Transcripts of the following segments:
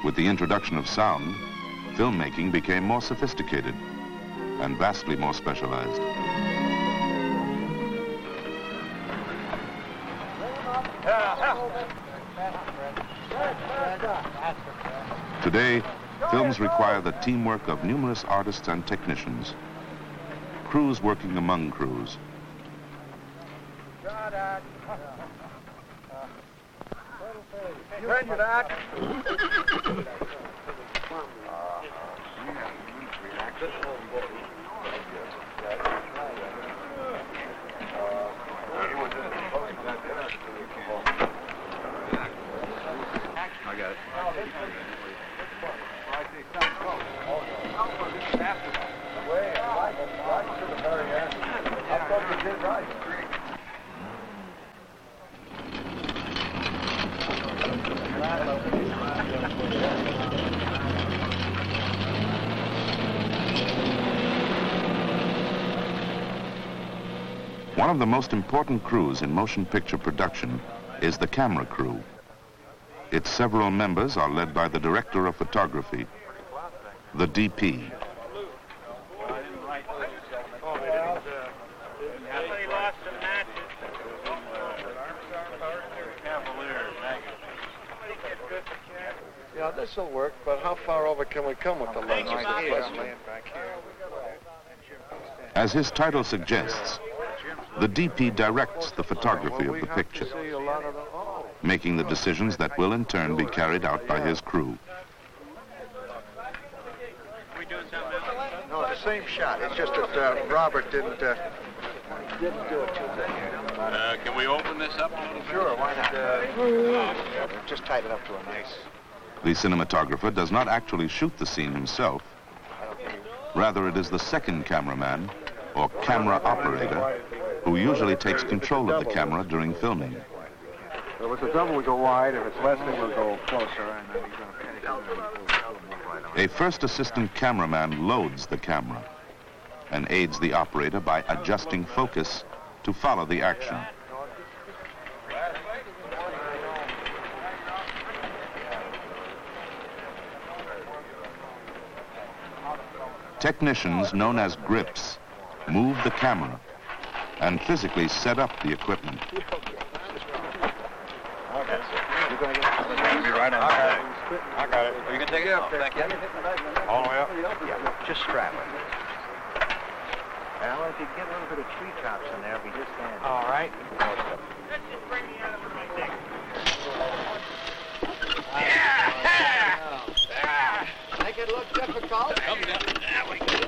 With the introduction of sound, filmmaking became more sophisticated and vastly more specialized. Today, films require the teamwork of numerous artists and technicians, crews working among crews. I got it. One of the most important crews in motion picture production is the camera crew. Its several members are led by the director of photography, the DP. Yeah, this will work, but how far over can we come with the lens? As his title suggests, the DP directs the photography of the picture, making the decisions that will in turn be carried out by his crew. No, it's the same shot. It's just that Robert didn't do it too good. Can we open this up a little bit? Sure, why not? Just tied it up to a nice... The cinematographer does not actually shoot the scene himself. Rather, it is the second cameraman, or camera operator, who usually takes control of the camera during filming. So if it's a double, we go wide. If it's less, then we'll go closer. And then he's going to... A first assistant cameraman loads the camera and aids the operator by adjusting focus to follow the action. Technicians, known as grips, move the camera and physically set up the equipment. Okay. You're going to get... Be right on. I got it. You can take it up. Thank you. All the way up? Yeah, just strap it. Well, if you get a little bit of treetops in there, it'll be just handy. All right. Make it look difficult. Come down. There we go.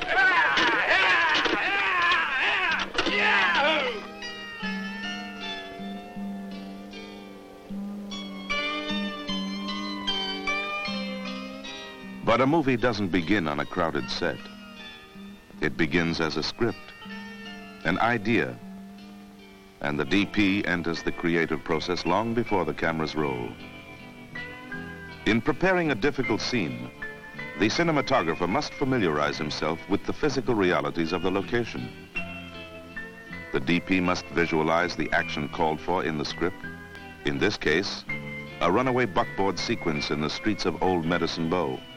But a movie doesn't begin on a crowded set. It begins as a script, an idea, and the DP enters the creative process long before the cameras roll. In preparing a difficult scene, the cinematographer must familiarize himself with the physical realities of the location. The DP must visualize the action called for in the script. In this case, a runaway buckboard sequence in the streets of Old Medicine Bow.